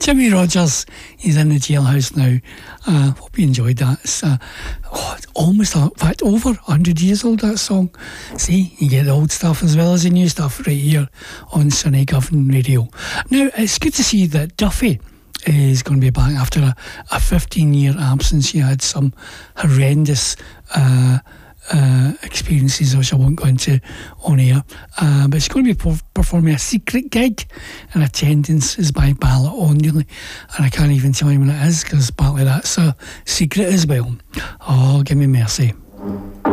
Jimmy Rogers, he's in the jailhouse now. Hope you enjoyed that. It's almost, in fact, over 100 years old, that song. See, you get the old stuff as well as the new stuff right here on Sunny Govan Radio. Now, it's good to see that Duffy is going to be back after a 15-year absence. She had some horrendous experiences, which I won't go into on air, but she's going to be performing a secret gig, and attendance is by ballot only, and I can't even tell you when it is because partly that's a secret as well. Oh, give me mercy.